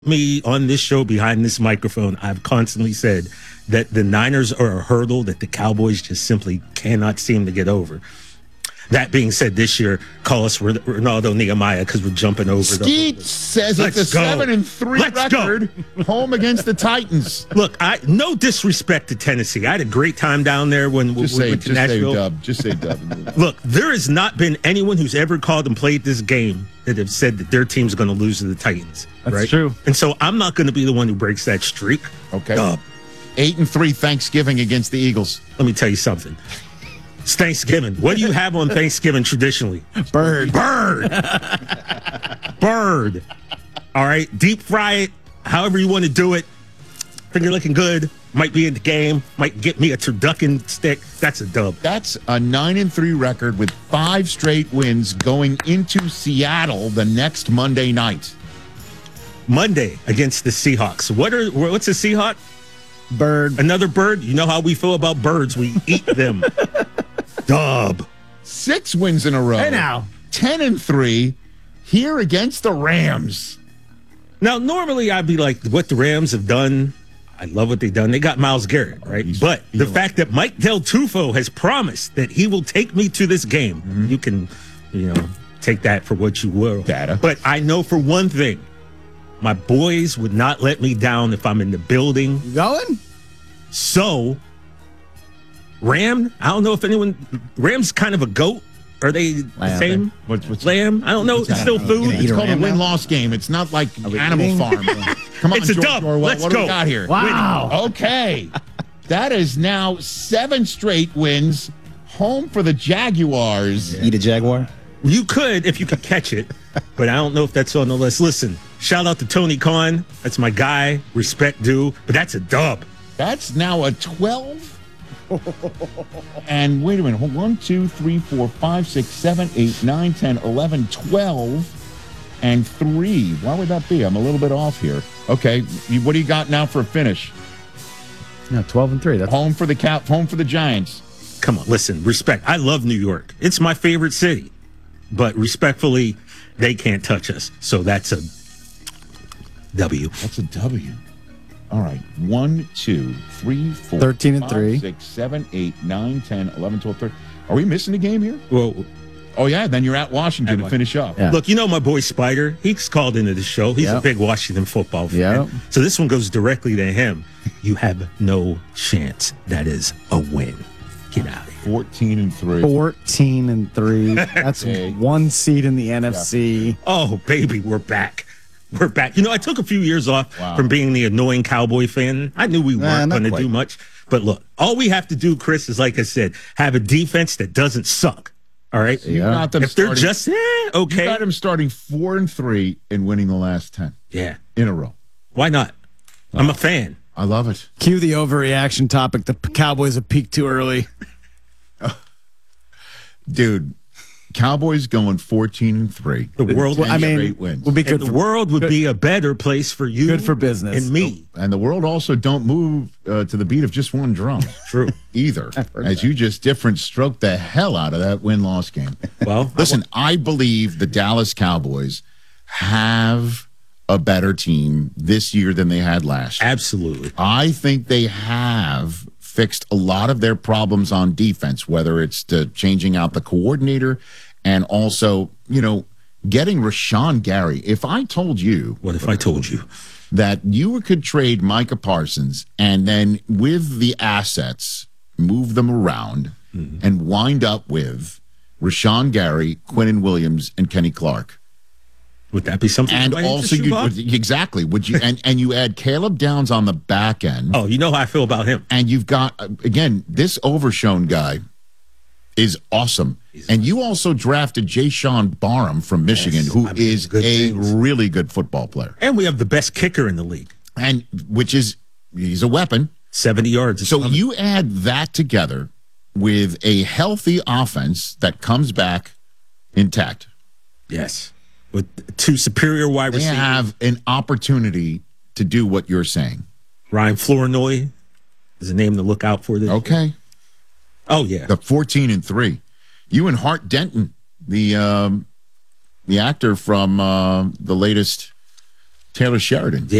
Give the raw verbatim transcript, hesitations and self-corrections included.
Me on this show, behind this microphone, I've constantly said that the Niners are a hurdle that the Cowboys just simply cannot seem to get over. That being said, this year, call us Ronaldo Nehemiah because we're jumping over. Skeet the says Let's it's a go. seven and three Let's record, go. Home against the Titans. Look, I no disrespect to Tennessee. I had a great time down there when just we say, went to just Nashville. Say dub. Just say dub. Look, there has not been anyone who's ever called and played this game that have said that their team's going to lose to the Titans. That's right? true. And so I'm not going to be the one who breaks that streak. Okay. Dub. Eight and three Thanksgiving against the Eagles. Let me tell you something. It's Thanksgiving. What do you have on Thanksgiving traditionally? Bird. Bird. Bird. All right. Deep fry it, however you want to do it. Finger looking good. Might be in the game. Might get me a turducken stick. That's a dub. That's a nine and three record with five straight wins going into Seattle the next Monday night. Monday against the Seahawks. What are what's a Seahawk? Bird. Another bird. You know how we feel about birds. We eat them. Dub. Six wins in a row. Hey now. Ten and three here against the Rams. Now, normally I'd be like, what the Rams have done, I love what they've done. They got Myles Garrett, right? He's but the feeling. fact that Mike Del Tufo has promised that he will take me to this game, mm-hmm. you can, you know, take that for what you will. Data. But I know for one thing, my boys would not let me down if I'm in the building. You going? So, Ram, I don't know if anyone, Ram's kind of a goat. Are they the Lamb. same? What's, what's Lamb? I don't know. It's still food. It's Eat a called a ram now? win-loss game. It's not like we Animal eating? Farm. Come on, It's a George dub. Orwell. Let's what do go. we got here? Wow. Okay. That is now seven straight wins. Home for the Jaguars. Eat a Jaguar? You could if you could catch it, but I don't know if that's on the list. Listen, shout out to Tony Khan. That's my guy. Respect due, but that's a dub. That's now a twelve. And wait a minute. one, two, three, four, five, six, seven, eight, nine, ten, eleven, twelve, and three. Why would that be? I'm a little bit off here. Okay. You- What do you got now for a finish? No, twelve and three. That's Home for the Cap, home for the Giants. Come on, listen, respect. I love New York. It's my favorite city, but respectfully, they can't touch us. So that's a W. That's a W. All right. One, two, three, four, thirteen and five, three. six, seven, eight, nine, ten, eleven, twelve, thirteen. Are we missing a game here? Well, Oh, yeah. Then you're at Washington to finish up. Yeah. look, you know my boy Spider. He's called into the show. He's a Yep. big Washington football fan. Yep. So this one goes directly to him. You have no chance. That is a win. Get out of here. fourteen and three. fourteen and three. That's Okay. one seed in the N F C. Oh, baby, we're back. We're back. You know, I took a few years off Wow. from being the annoying Cowboy fan. I knew we Nah, weren't not going to quite. do much. But look, all we have to do, Chris, is like I said, have a defense that doesn't suck. All right? You Yeah. got them If they're starting, just, eh, you okay. got them starting four and three and winning the last ten Yeah. in a row. Why not? I'm a fan. I love it. Cue the overreaction topic. The Cowboys have peaked too early. Dude, Cowboys going fourteen and three. The world, I mean, straight wins. would be and good the for world would be a better place for you. Good for business. And me. And the world also don't move uh, to the beat of just one drum. True. Either. heard As that. you just different stroke the hell out of that win-loss game. Well, Listen, I believe the Dallas Cowboys have a better team this year than they had last year. absolutely. I think they have fixed a lot of their problems on defense, whether it's to changing out the coordinator and also, you know, getting Rashawn Gary. If I told you What if I told you? that you could trade Micah Parsons and then with the assets, move them around Mm-hmm. and wind up with Rashawn Gary, Quinnen Williams, and Kenny Clark. Would that be something? And that might also, interest you Bob? would, exactly, would you? And, and you add Caleb Downs on the back end. Oh, you know how I feel about him. And you've got, uh, again, this Overshown guy is awesome. And you also drafted Jay Sean Barham from Michigan, Yes, who I mean, is good a things. really good football player. And we have the best kicker in the league. And which is, he's a weapon. seventy yards. is So coming. you add that together with a healthy offense that comes back intact. Yes. With two superior wide They receivers. have an opportunity to do what you're saying. Ryan Flournoy is a name to look out for this. Okay. Oh, yeah. The fourteen and three. You and Hart Denton, the um, the actor from uh, the latest Taylor Sheridan.